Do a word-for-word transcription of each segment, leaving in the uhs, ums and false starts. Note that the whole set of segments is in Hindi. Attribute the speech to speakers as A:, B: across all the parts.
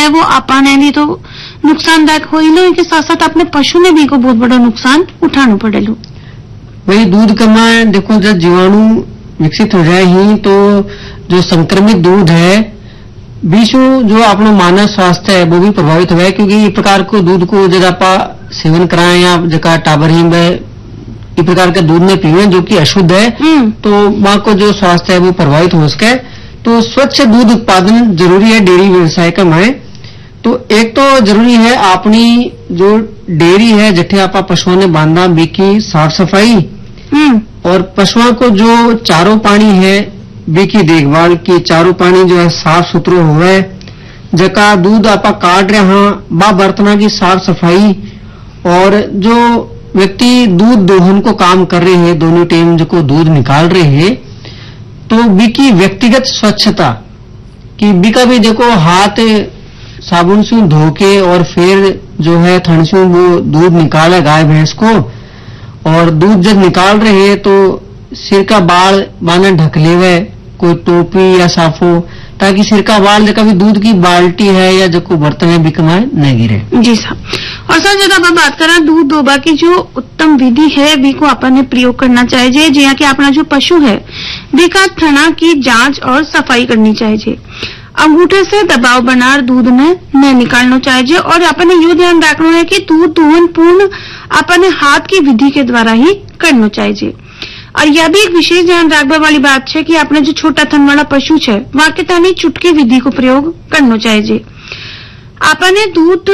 A: है वो आपने भी तो नुकसानदायक हो लो, के साथ साथ अपने पशु ने भी को बहुत बड़ा नुकसान उठाना पड़े लो।
B: वही दूध का मैं देखो जब जीवाणु विकसित हो जाए ही तो जो संक्रमित दूध है बीचू जो अपना मानव स्वास्थ्य है वो भी प्रभावित हुआ है, क्योंकि ये प्रकार को दूध को जब आप सेवन कराएं या जगह टाबर ही में इस प्रकार का दूध में पीवे जो कि अशुद्ध है तो माँ को जो स्वास्थ्य है वो प्रभावित हो सके। तो स्वच्छ दूध उत्पादन जरूरी है डेयरी व्यवसाय का में। तो एक तो जरूरी है अपनी जो डेयरी है जठे आपा पशुओं ने बांधा बीकी साफ सफाई और पशुओं को जो चारों पानी है बीकी देखभाल की, चारों पानी जो है साफ सुथरो हुए, जका दूध आपा काट रहे हाँ बा बर्तना की साफ सफाई, और जो व्यक्ति दूध दोहन को काम कर रहे हैं दोनों टाइम जो को दूध निकाल रहे हैं तो बीकी व्यक्तिगत स्वच्छता कि बीका भी देखो हाथ साबुन से धो के और फिर जो है थन से वो दूध निकाले गाय भैंस को, और दूध जब निकाल रहे हैं तो सिर का बाल बाने ढक लेवे कोई टोपी या साफो, ताकि सिर का बाल जब भी दूध की बाल्टी है या जो को बर्तन है बिकमाए न गिरे। जी साहब।
A: और सर जब आप बात करें दूध दोबा की जो उत्तम विधि है बी को अपन ने प्रयोग करना चाहिए, जिया कि अपना जो पशु है बी का थना की जांच और सफाई करनी चाहिए, अंगूठे से दबाव बनाकर दूध में न निकालना चाहिए, और अपन ने यो ध्यान रखना है कि दूध दोहन पूर्ण अपने हाथ की विधि के द्वारा ही करना चाहिए। और यह भी एक विशेष ध्यान रखने वाली बात है कि अपने जो छोटा थन वाला पशु है वहां के तानी चुटकी विधि को प्रयोग करना चाहिए। अपने दूध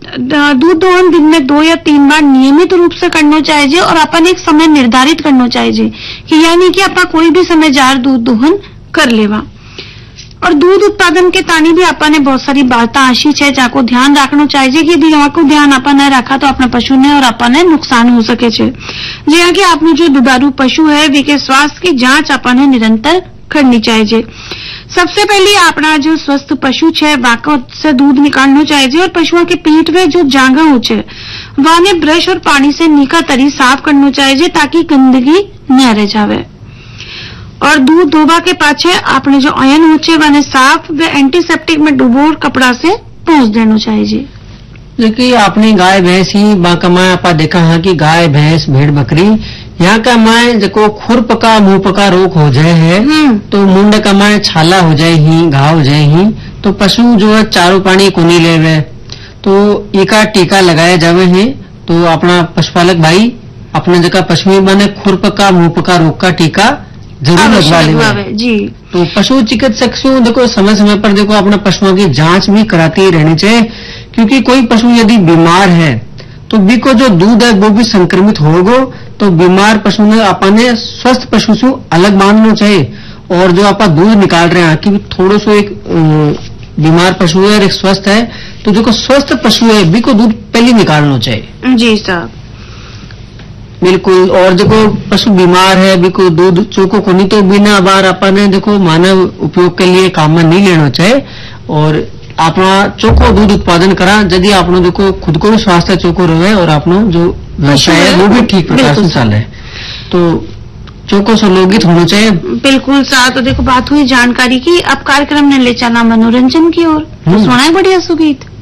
A: दूध दोहन दिन में दो या तीन बार नियमित रूप से करना चाहिए, और अपन एक समय निर्धारित करना चाहिए कि यानी कि अपना कोई भी समय जार दूध दोहन कर लेवा। और दूध उत्पादन के तानी भी अपन ने बहुत सारी बातें आशी है जाको ध्यान रखना चाहिए कि यदि यहाँ को ध्यान अपन ने रखा तो अपने पशु ने और अपन ने नुकसान हो सके छे। जी कि आपने जो दुधारू पशु है वे के स्वास्थ्य की जांच अपन ने निरंतर करनी चाहिए। सबसे पहले अपना जो स्वस्थ पशु है वाको से दूध निकालना चाहिए, और पशुओं के पेट में जो जांगा हो वहां ब्रश और पानी से नीका तरी साफ करना चाहिए ताकि गंदगी न रह जावे। और दूध धोबा के पाछे आपने जो अयन होचे वाने साफ व एंटीसेप्टिक में डुबोर कपड़ा से पोंछ देना चाहिए।
B: देखिए आपने गाय भैंस ही बाका माए आपा देखा है कि गाय भैंस भेड़ बकरी यहाँ का माए जो खुर पका मुंह पका रोग हो जाए है तो मुंड का माए छाला हो जाए ही घाव हो जाए ही तो पशु जो है चारों पानी को नहीं ले तो एका टीका लगाया जावे है। तो अपना पशुपालक भाई अपने जगह पशु बने खुर पका मुंह पका रोग का टीका जरूर लगवा ले जी। तो पशु चिकित्सक से देखो समय समय पर देखो अपने पशुओं की जांच भी कराती रहनी चाहिए, क्योंकि कोई पशु यदि बीमार है तो बी को जो दूध है वो भी संक्रमित होगा। तो बीमार पशु ने अपने स्वस्थ पशु से अलग मानना चाहिए, और जो आप दूध निकाल रहे हैं कि थोड़ा सो एक बीमार पशु है और एक स्वस्थ है तो जो स्वस्थ पशु है बी को दूध पहले निकालना चाहिए।
A: जी साहब
B: बिल्कुल। और देखो पशु बीमार है भी को दूध चोको को नहीं तो बिना बार अपने देखो मानव उपयोग के लिए काम में नहीं लेना चाहिए, और अपना चोको दूध उत्पादन करा यदि आपनो देखो खुद को भी स्वास्थ्य चोको रहे और अपनो जो व्यवसाय है वो भी ठीक प्रकार से चले तो चोको सुलोगित होना चाहिए।
A: बिल्कुल साथ। तो देखो बात हुई जानकारी की, अब कार्यक्रम ने ले चला मनोरंजन की ओर, तो सुनाए बढ़िया सुगीत।